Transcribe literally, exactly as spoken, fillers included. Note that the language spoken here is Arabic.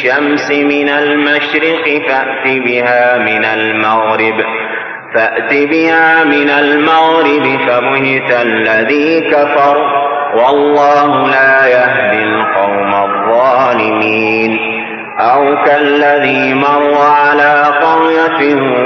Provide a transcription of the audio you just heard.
الشمس من المشرق فأت بها من المغرب فأت بها من المغرب فبهت الذي كفر والله لا يهدي القوم الظالمين. أو كالذي مر على قرية